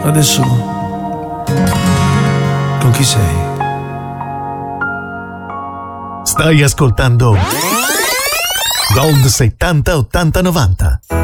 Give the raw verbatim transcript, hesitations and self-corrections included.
Adesso con chi sei? Stai ascoltando Gold settanta ottanta novanta.